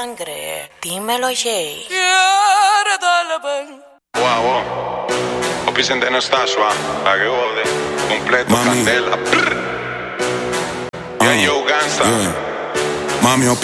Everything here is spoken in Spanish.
sangre. Dímelo, Jay. Wow, wow. Opisente non sta qua, la che ode. Completo, Mami. candela. Yeah, yo, gangsta. Yeah. Mami, ho